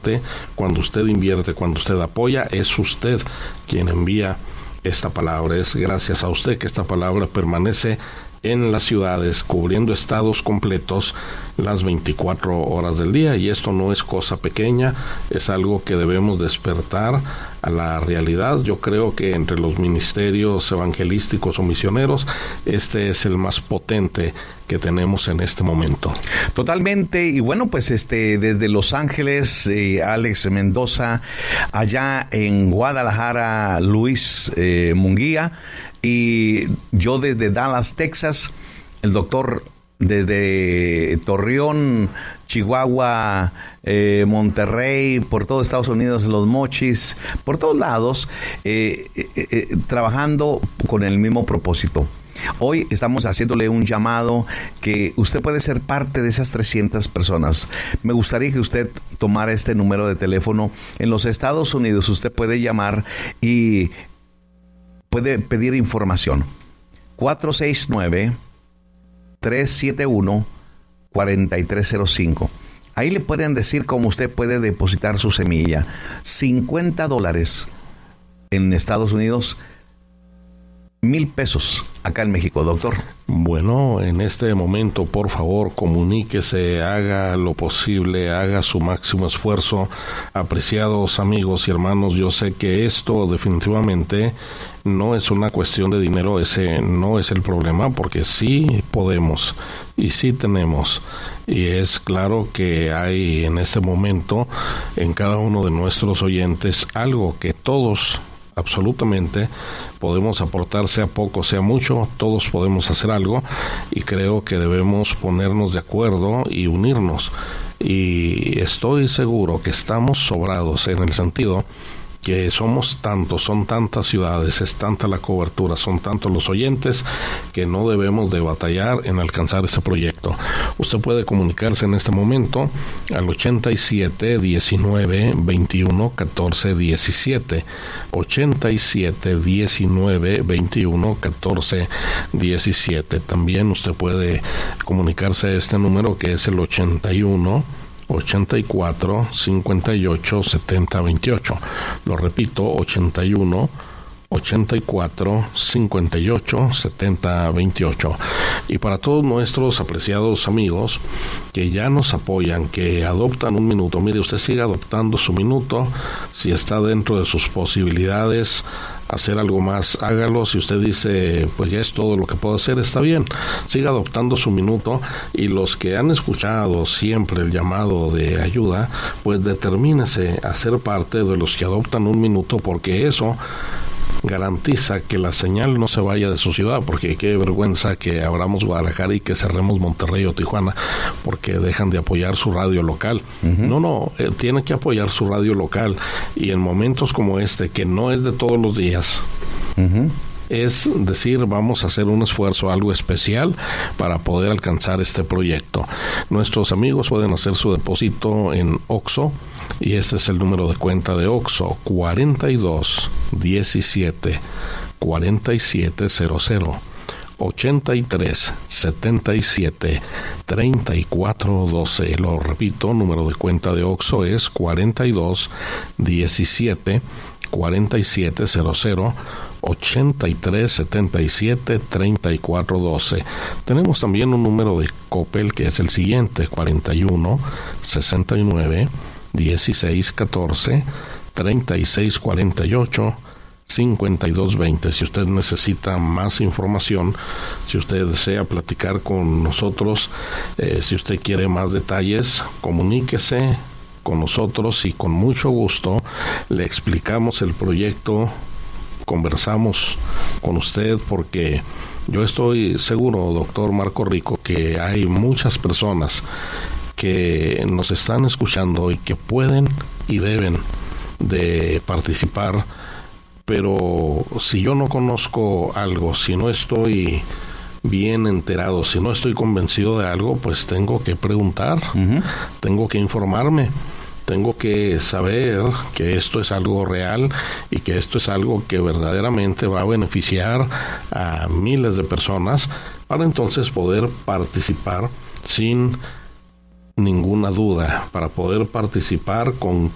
Cuando usted invierte, cuando usted apoya, es usted quien envía esta palabra. Es gracias a usted que esta palabra permanece en las ciudades, cubriendo estados completos las 24 horas del día, y esto no es cosa pequeña, es algo que debemos despertar a la realidad. Yo creo que entre los ministerios evangelísticos o misioneros, este es el más potente que tenemos en este momento. Totalmente. Y bueno, pues desde Los Ángeles, Alex Mendoza, allá en Guadalajara, Luis Munguía, y yo desde Dallas, Texas, el doctor desde Torreón, Chihuahua, Monterrey, por todo Estados Unidos, Los Mochis, por todos lados, trabajando con el mismo propósito. Hoy estamos haciéndole un llamado que usted puede ser parte de esas 300 personas. Me gustaría que usted tomara este número de teléfono. En los Estados Unidos usted puede llamar y puede pedir información. 469-371-4305. Ahí le pueden decir cómo usted puede depositar su semilla. $50 en Estados Unidos, $1,000 acá en México, doctor. Bueno, en este momento, por favor, comuníquese, haga lo posible, haga su máximo esfuerzo. Apreciados amigos y hermanos, yo sé que esto definitivamente no es una cuestión de dinero, ese no es el problema, porque sí podemos y sí tenemos. Y es claro que hay en este momento en cada uno de nuestros oyentes algo que todos absolutamente podemos aportar, sea poco, sea mucho, todos podemos hacer algo, y creo que debemos ponernos de acuerdo y unirnos. Y estoy seguro que estamos sobrados en el sentido que somos tantos, son tantas ciudades, es tanta la cobertura, son tantos los oyentes, que no debemos de batallar en alcanzar este proyecto. Usted puede comunicarse en este momento al 87 19 21 14 17, 87 19 21 14 17. También usted puede comunicarse a este número, que es el 81 84 58 70 28. Lo repito, 81 84 58 70 28. Y para todos nuestros apreciados amigos que ya nos apoyan, que adoptan un minuto, mire, usted siga adoptando su minuto. Si está dentro de sus posibilidades hacer algo más, hágalo. Si usted dice, pues ya es todo lo que puedo hacer, está bien, siga adoptando su minuto. Y los que han escuchado siempre el llamado de ayuda, pues determínese a ser parte de los que adoptan un minuto, porque eso garantiza que la señal no se vaya de su ciudad, porque qué vergüenza que abramos Guadalajara y que cerremos Monterrey o Tijuana porque dejan de apoyar su radio local. No, tiene que apoyar su radio local, y en momentos como este, que no es de todos los días, es decir, vamos a hacer un esfuerzo, algo especial para poder alcanzar este proyecto. Nuestros amigos pueden hacer su depósito en OXXO, y este es el número de cuenta de OXXO: 42 17 47 00, 83 77 34 12. Lo repito, número de cuenta de OXXO es 42 17 47 00, 83 77 34 12. Tenemos también un número de Coppel, que es el siguiente: 41 69 16 14 36 48 52 20. Si usted necesita más información, si usted desea platicar con nosotros, si usted quiere más detalles, comuníquese con nosotros y con mucho gusto le explicamos el proyecto, conversamos con usted, porque yo estoy seguro, doctor Marco Rico, que hay muchas personas que nos están escuchando y que pueden y deben de participar, pero si yo no conozco algo, si no estoy bien enterado, si no estoy convencido de algo, pues tengo que preguntar, tengo que informarme, tengo que saber que esto es algo real y que esto es algo que verdaderamente va a beneficiar a miles de personas, para entonces poder participar sin ninguna duda, para poder participar con